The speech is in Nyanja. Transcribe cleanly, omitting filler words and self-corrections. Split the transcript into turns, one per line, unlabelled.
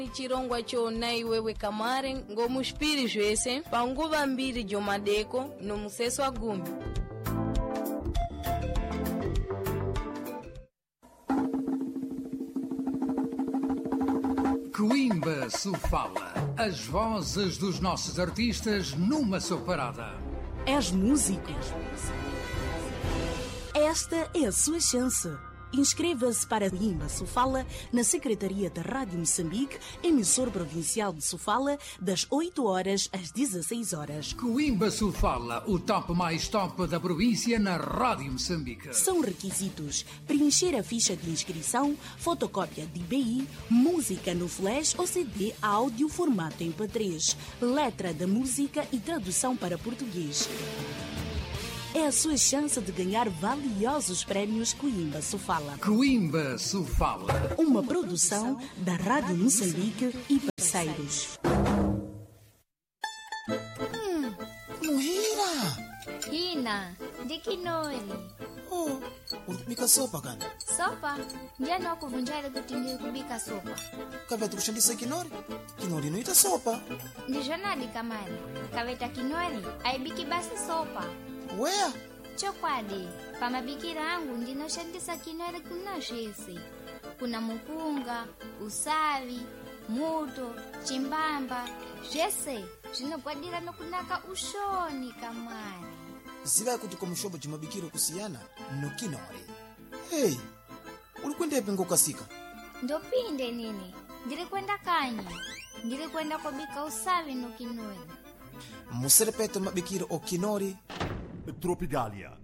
chirongwa chona iwewe kamare ngomushpiri jwese panguva mbiri jomadeko no museso wa gumi.
Coimbra Sofala, as vozes dos nossos artistas numa só parada.
És músico? Esta é a sua chance. Inscreva-se para Coimbra Sofala na Secretaria da Rádio Moçambique, emissor provincial de Sofala, das 8 horas às 16 horas.
Coimbra Sofala, o top mais top da província na Rádio Moçambique.
São requisitos: preencher a ficha de inscrição, fotocópia de IBI, música no flash ou CD áudio formato MP3, letra da música e tradução para português. É a sua chance de ganhar valiosos prémios Coimbra Sofala.
Coimbra Sofala.
Uma produção da Rádio Moçambique e parceiros.
Muhira!
Hina, de kinoli.
Oh, ulikubika sopa kana?
Sopa? Njani wakuvunjale kuti ndikubika sopa?
Kaveta kushandisa kinori? Kinori inoita sopa.
Ndijonadi kamali. Kaveta kinoli, aibiki basi sopa.
Wea?
Chokwadi, pamabikira angu ndinoshandisa kinole kuna jese. Kuna mupunga, usavi, muto, chimbamba, jese. Zvinogwadira nokunaka ushoni kamari.
Ziva kuti komushobo chimabikiro kusiyana no kinole. Hey, ulikwendepe ngokasika?
Ndopinde nini? Ndirikwenda kanyi. Ndirikwenda kobika usavi no kinole.
Muserepeto mabikiro o kinori.
Tropigalia,